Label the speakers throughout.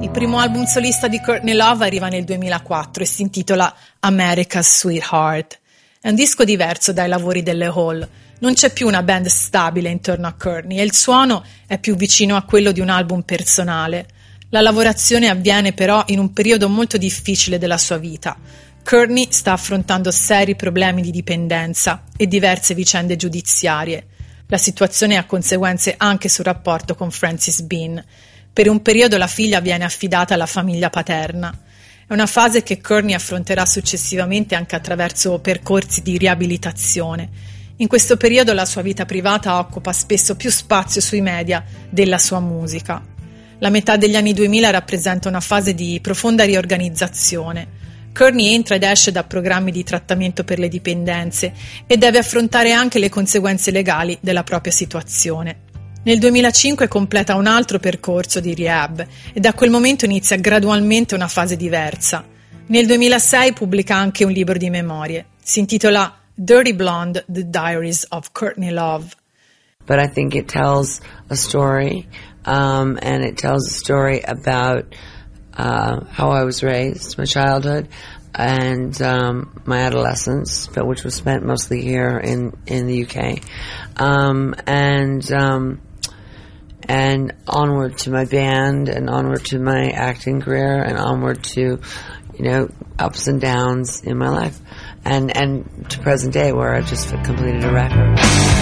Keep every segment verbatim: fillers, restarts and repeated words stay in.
Speaker 1: Il primo album solista di Courtney Love arriva nel duemilaquattro e si intitola America's Sweetheart. È un disco diverso dai lavori delle Hall. Non c'è più una band stabile intorno a Courtney e il suono è più vicino a quello di un album personale. La lavorazione avviene però in un periodo molto difficile della sua vita. Courtney sta affrontando seri problemi di dipendenza e diverse vicende giudiziarie. La situazione ha conseguenze anche sul rapporto con Frances Bean. Per un periodo la figlia viene affidata alla famiglia paterna. È una fase che Courtney affronterà successivamente anche attraverso percorsi di riabilitazione. In questo periodo la sua vita privata occupa spesso più spazio sui media della sua musica. La metà degli anni duemila rappresenta una fase di profonda riorganizzazione. Courtney entra ed esce da programmi di trattamento per le dipendenze e deve affrontare anche le conseguenze legali della propria situazione. Nel duemilacinque completa un altro percorso di rehab e da quel momento inizia gradualmente una fase diversa. Nel duemilasei pubblica anche un libro di memorie. Si intitola Dirty Blonde: The Diaries of Courtney Love.
Speaker 2: But I think it tells a story, um, and it tells a story about uh, how I was raised, my childhood, and um, my adolescence, but which was spent mostly here in, in the U K, um, and um, and onward to my band, and onward to my acting career, and onward to, you know, ups and downs in my life, and and to present day where I've just completed a record.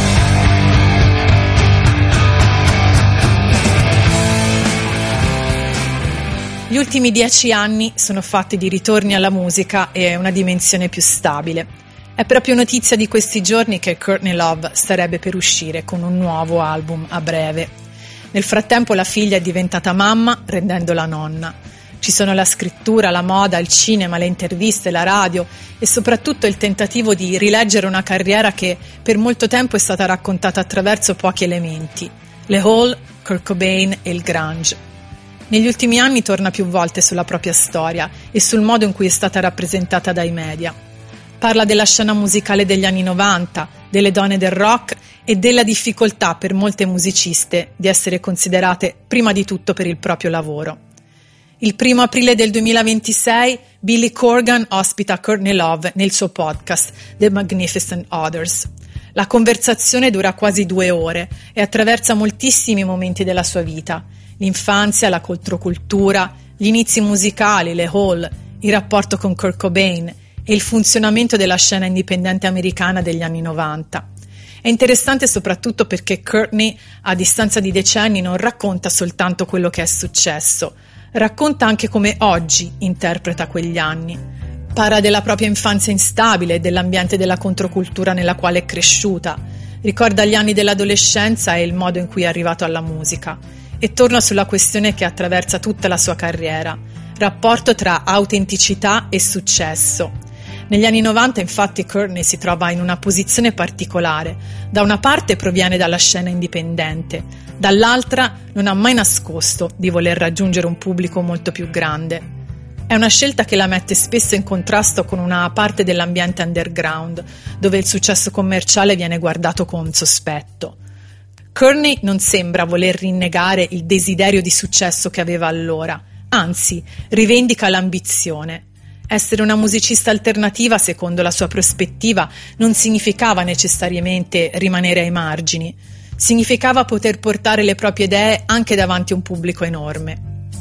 Speaker 1: Gli ultimi dieci anni sono fatti di ritorni alla musica e una dimensione più stabile. È proprio notizia di questi giorni che Courtney Love starebbe per uscire con un nuovo album a breve. Nel frattempo la figlia è diventata mamma, rendendola nonna. Ci sono la scrittura, la moda, il cinema, le interviste, la radio e soprattutto il tentativo di rileggere una carriera che per molto tempo è stata raccontata attraverso pochi elementi: le Hall, Kurt Cobain e il grunge. Negli ultimi anni torna più volte sulla propria storia e sul modo in cui è stata rappresentata dai media. Parla della scena musicale degli anni novanta, delle donne del rock e della difficoltà per molte musiciste di essere considerate prima di tutto per il proprio lavoro. Il primo aprile del duemilaventisei Billy Corgan ospita Courtney Love nel suo podcast The Magnificent Others. La conversazione dura quasi due ore e attraversa moltissimi momenti della sua vita: l'infanzia, la controcultura, gli inizi musicali, le Hall, il rapporto con Kurt Cobain e il funzionamento della scena indipendente americana degli anni novanta. È interessante soprattutto perché Courtney, a distanza di decenni, non racconta soltanto quello che è successo, racconta anche come oggi interpreta quegli anni. Parla della propria infanzia instabile e dell'ambiente della controcultura nella quale è cresciuta, ricorda gli anni dell'adolescenza e il modo in cui è arrivato alla musica, e torna sulla questione che attraversa tutta la sua carriera: rapporto tra autenticità e successo. Negli anni novanta infatti Courtney si trova in una posizione particolare. Da una parte proviene dalla scena indipendente, dall'altra non ha mai nascosto di voler raggiungere un pubblico molto più grande. È una scelta che la mette spesso in contrasto con una parte dell'ambiente underground, dove il successo commerciale viene guardato con sospetto. Courtney non sembra voler rinnegare il desiderio di successo che aveva allora, anzi, rivendica l'ambizione. Essere una musicista alternativa, secondo la sua prospettiva, non significava necessariamente rimanere ai margini. Significava poter portare le proprie idee anche davanti a un pubblico enorme.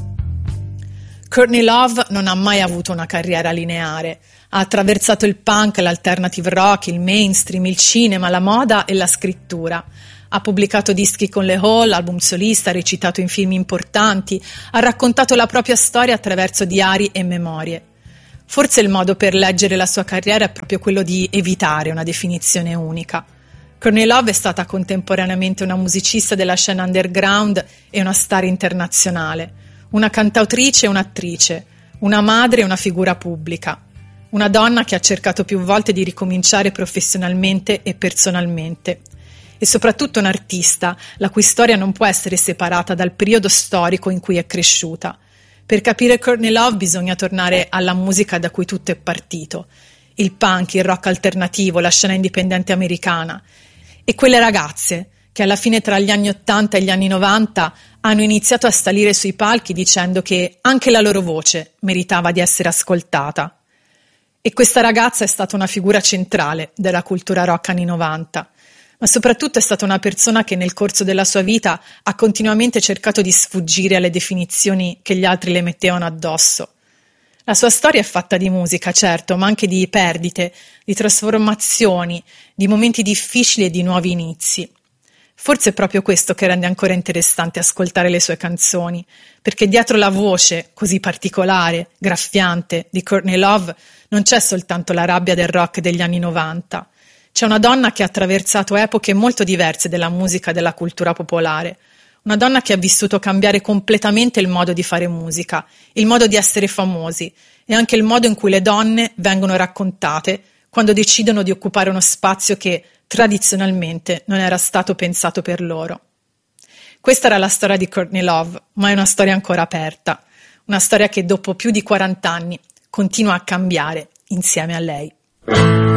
Speaker 1: Courtney Love non ha mai avuto una carriera lineare. Ha attraversato il punk, l'alternative rock, il mainstream, il cinema, la moda e la scrittura. Ha pubblicato dischi con le Hall, album solista, ha recitato in film importanti, ha raccontato la propria storia attraverso diari e memorie. Forse il modo per leggere la sua carriera è proprio quello di evitare una definizione unica. Courtney Love è stata contemporaneamente una musicista della scena underground e una star internazionale, una cantautrice e un'attrice, una madre e una figura pubblica, una donna che ha cercato più volte di ricominciare professionalmente e personalmente, e soprattutto un artista la cui storia non può essere separata dal periodo storico in cui è cresciuta. Per capire Courtney Love bisogna tornare alla musica da cui tutto è partito: il punk, il rock alternativo, la scena indipendente americana, e quelle ragazze che alla fine tra gli anni ottanta e gli anni novanta hanno iniziato a salire sui palchi dicendo che anche la loro voce meritava di essere ascoltata. E questa ragazza è stata una figura centrale della cultura rock anni novanta, ma soprattutto è stata una persona che nel corso della sua vita ha continuamente cercato di sfuggire alle definizioni che gli altri le mettevano addosso. La sua storia è fatta di musica, certo, ma anche di perdite, di trasformazioni, di momenti difficili e di nuovi inizi. Forse è proprio questo che rende ancora interessante ascoltare le sue canzoni, perché dietro la voce così particolare, graffiante, di Courtney Love non c'è soltanto la rabbia del rock degli anni novanta. C'è una donna che ha attraversato epoche molto diverse della musica e della cultura popolare, una donna che ha vissuto cambiare completamente il modo di fare musica, il modo di essere famosi e anche il modo in cui le donne vengono raccontate quando decidono di occupare uno spazio che tradizionalmente non era stato pensato per loro. Questa era la storia di Courtney Love, ma è una storia ancora aperta, una storia che dopo più di quaranta anni continua a cambiare insieme a lei.